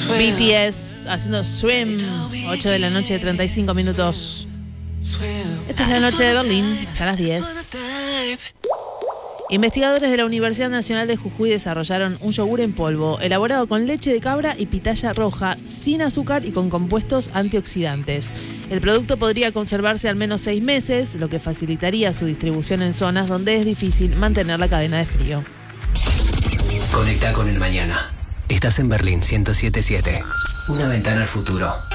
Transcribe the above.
BTS haciendo Swim, 8 de la noche, 35 minutos. Esta es la noche de Berlín, hasta las 10. Investigadores de la Universidad Nacional de Jujuy desarrollaron un yogur en polvo, elaborado con leche de cabra y pitaya roja, sin azúcar y con compuestos antioxidantes. El producto podría conservarse al menos 6 meses, lo que facilitaría su distribución en zonas donde es difícil mantener la cadena de frío. Conecta con el mañana. Estás en Berlín 107.7. Una ventana al futuro.